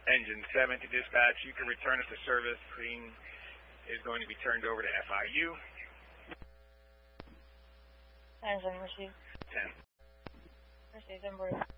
Engine 7 to dispatch. You can return us to service. Screen is going to be turned over to FIU. Engine received. 10. Received, and